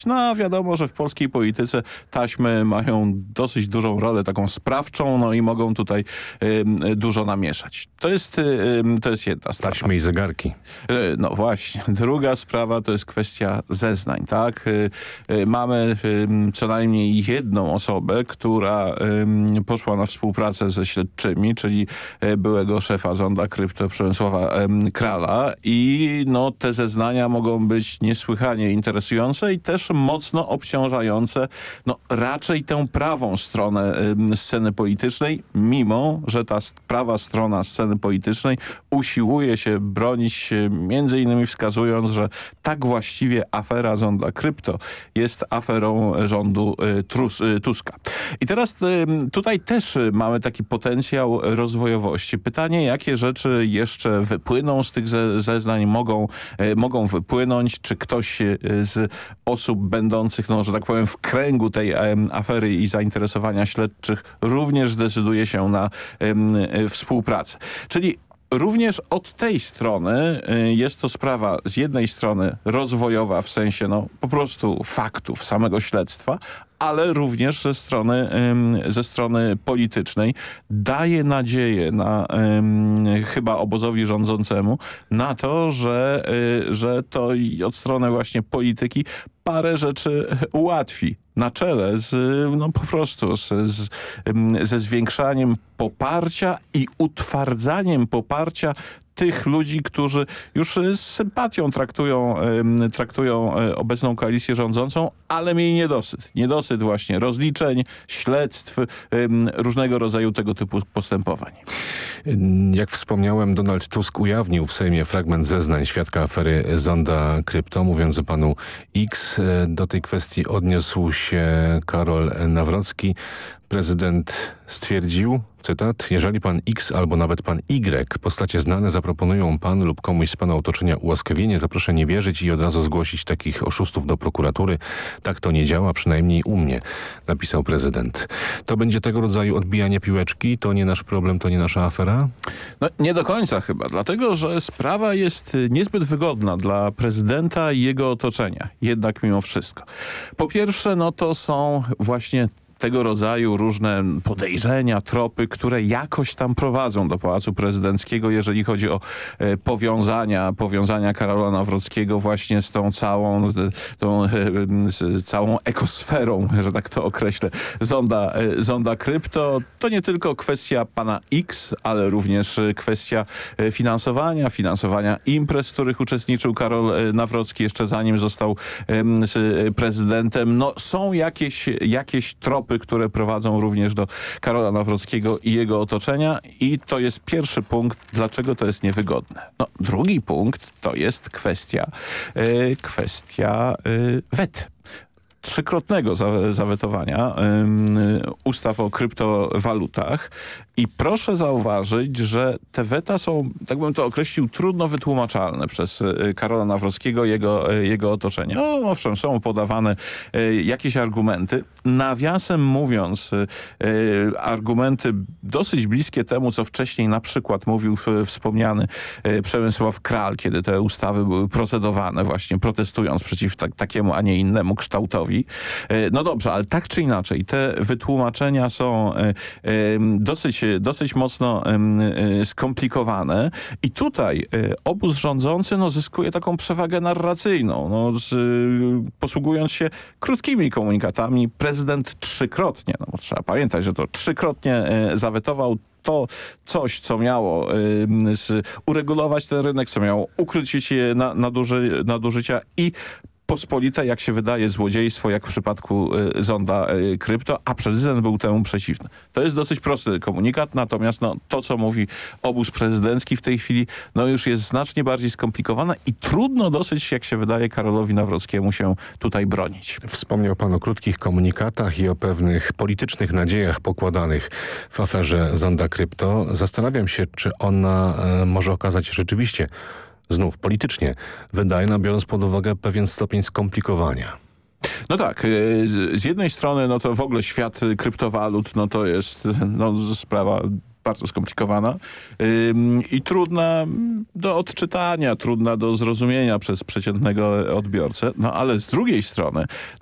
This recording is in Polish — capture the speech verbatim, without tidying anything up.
No wiadomo, że w polskiej polityce taśmy mają dosyć dużą rolę taką sprawczą, no i mogą tutaj y, dużo namieszać. To jest, y, to jest jedna sprawa. Taśmy i zegarki. Y, no właśnie. Druga sprawa to jest kwestia zeznań, tak? Y, y, mamy y, co najmniej jedną osobę, która y, poszła na współpracę ze śledczymi, czyli y, byłego szefa Zonda Krypto Przemysława y, Krala i no te zeznania mogą być niesłychanie interesujące i też mocno obciążające no, raczej tę prawą stronę y, sceny politycznej, mimo że ta prawa strona sceny politycznej usiłuje się bronić, y, między innymi wskazując, że tak właściwie afera Zonda Krypto jest aferą rządu y, Trus, y, Tuska. I teraz y, tutaj też mamy taki potencjał rozwojowości. Pytanie, jakie rzeczy jeszcze wypłyną z tych ze, zeznań, mogą, y, mogą wypłynąć, czy ktoś y, z osób będących, no, że tak powiem, w kręgu tej um, afery i zainteresowania śledczych również zdecyduje się na um, współpracę. Czyli również od tej strony y, jest to sprawa z jednej strony rozwojowa w sensie no, po prostu faktów samego śledztwa, ale również ze strony, ym, ze strony politycznej daje nadzieję na ym, chyba obozowi rządzącemu na to, że, y, że to i od strony właśnie polityki parę rzeczy ułatwi. Na czele z, no po prostu z, z, ze zwiększaniem poparcia i utwardzaniem poparcia tych ludzi, którzy już z sympatią traktują, traktują obecną koalicję rządzącą, ale mieli niedosyt. Niedosyt właśnie rozliczeń, śledztw, różnego rodzaju tego typu postępowań. Jak wspomniałem, Donald Tusk ujawnił w Sejmie fragment zeznań świadka afery Zonda Krypto, mówiąc o panu X. Do tej kwestii odniósł się Karol Nawrocki. Prezydent stwierdził, cytat, jeżeli pan X albo nawet pan Y, postacie znane, zaproponują panu lub komuś z pana otoczenia ułaskawienie, to proszę nie wierzyć i od razu zgłosić takich oszustów do prokuratury. Tak to nie działa, przynajmniej u mnie, napisał prezydent. To będzie tego rodzaju odbijanie piłeczki? To nie nasz problem, to nie nasza afera? No nie do końca chyba, dlatego że sprawa jest niezbyt wygodna dla prezydenta i jego otoczenia. Jednak mimo wszystko. Po pierwsze, no to są właśnie tego rodzaju różne podejrzenia, tropy, które jakoś tam prowadzą do Pałacu Prezydenckiego, jeżeli chodzi o e, powiązania, powiązania Karola Nawrockiego właśnie z tą całą, tą, e, z całą ekosferą, że tak to określę, Zonda, e, Zonda Krypto. To nie tylko kwestia pana X, ale również kwestia e, finansowania, finansowania imprez, w których uczestniczył Karol e, Nawrocki jeszcze zanim został e, z prezydentem. No są jakieś, jakieś tropy, które prowadzą również do Karola Nawrockiego i jego otoczenia i to jest pierwszy punkt, dlaczego to jest niewygodne. No, drugi punkt to jest kwestia, yy, kwestia yy, wet. Trzykrotnego za, zawetowania yy, ustaw o kryptowalutach i proszę zauważyć, że te weta są, tak bym to określił, trudno wytłumaczalne przez y, Karola Nawrockiego i jego, y, jego otoczenie. No, owszem, są podawane y, jakieś argumenty. Nawiasem mówiąc, y, y, argumenty dosyć bliskie temu, co wcześniej na przykład mówił w, wspomniany y, Przemysław Kral, kiedy te ustawy były procedowane właśnie protestując przeciw tak, takiemu, a nie innemu kształtowi. Y, no dobrze, ale tak czy inaczej, te wytłumaczenia są y, y, dosyć dosyć mocno y, skomplikowane i tutaj y, obóz rządzący no, zyskuje taką przewagę narracyjną, no, z, y, posługując się krótkimi komunikatami. Prezydent trzykrotnie, no bo trzeba pamiętać, że to trzykrotnie y, zawetował to coś, co miało y, z, uregulować ten rynek, co miało ukrócić na, naduży, nadużycia i pospolite, jak się wydaje, złodziejstwo, jak w przypadku y, Zonda y, Krypto, a prezydent był temu przeciwny. To jest dosyć prosty komunikat, natomiast no, to, co mówi obóz prezydencki w tej chwili, no już jest znacznie bardziej skomplikowane i trudno dosyć, jak się wydaje, Karolowi Nawrockiemu się tutaj bronić. Wspomniał pan o krótkich komunikatach i o pewnych politycznych nadziejach pokładanych w aferze Zonda Krypto. Zastanawiam się, czy ona e, może okazać się rzeczywiście znów politycznie wydajna, biorąc pod uwagę pewien stopień skomplikowania. No tak, z jednej strony no to w ogóle świat kryptowalut no to jest no, sprawa bardzo skomplikowana ym, i trudna do odczytania, trudna do zrozumienia przez przeciętnego odbiorcę. No ale z drugiej strony